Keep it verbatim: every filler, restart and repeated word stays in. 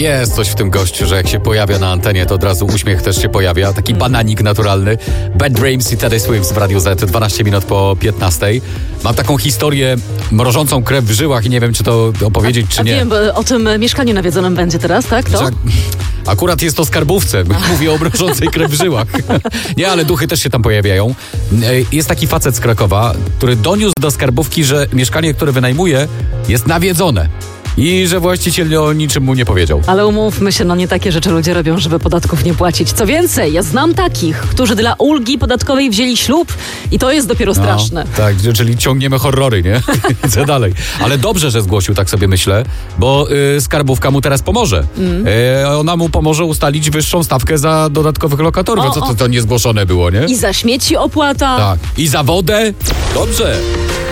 jest coś w tym gościu, że jak się pojawia na antenie, to od razu uśmiech też się pojawia. Taki bananik naturalny. Bad Dreams i Teddy Swift w Radiu Z, dwanaście minut po piętnastej. Mam taką historię mrożącą krew w żyłach i nie wiem, czy to opowiedzieć, a, czy a nie. Wiem, bo o tym mieszkaniu nawiedzonym będzie teraz, tak? To? Że, akurat jest to skarbówce. Mówię o mrożącej krew w żyłach. Nie, ale duchy też się tam pojawiają. Jest taki facet z Krakowa, który doniósł do skarbówki, że mieszkanie, które wynajmuje, jest nawiedzone. I że właściciel o niczym mu nie powiedział. Ale umówmy się, no nie takie rzeczy ludzie robią, żeby podatków nie płacić. Co więcej, ja znam takich, którzy dla ulgi podatkowej wzięli ślub i to jest dopiero straszne. No, tak, czyli ciągniemy horrory, nie? Co dalej? Ale dobrze, że zgłosił, tak sobie myślę, bo y, skarbówka mu teraz pomoże. Mm. Y, ona mu pomoże ustalić wyższą stawkę za dodatkowych lokatorów. O, co to, o. to niezgłoszone było, nie? I za śmieci opłata. Tak. I za wodę? Dobrze.